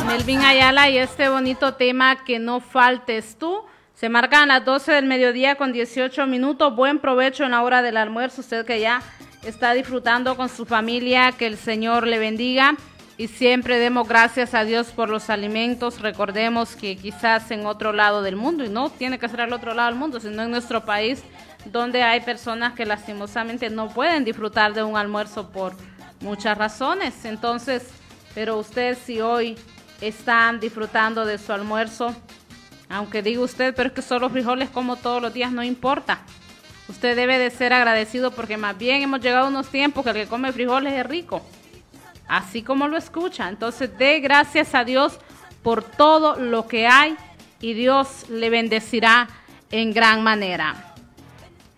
Melvin Ayala y este bonito tema, que no faltes tú. Se marcan las 12 del mediodía con 18 minutos. Buen provecho en la hora del almuerzo. Usted que ya está disfrutando con su familia, que el Señor le bendiga. Y siempre demos gracias a Dios por los alimentos. Recordemos que quizás en otro lado del mundo, y no tiene que ser al otro lado del mundo, sino en nuestro país, donde hay personas que lastimosamente no pueden disfrutar de un almuerzo por muchas razones. Entonces, pero usted, si hoy están disfrutando de su almuerzo, aunque diga usted, pero es que solo frijoles como todos los días, no importa. Usted debe de ser agradecido, porque más bien hemos llegado a unos tiempos que el que come frijoles es rico, así como lo escucha. Entonces, dé gracias a Dios por todo lo que hay y Dios le bendecirá en gran manera.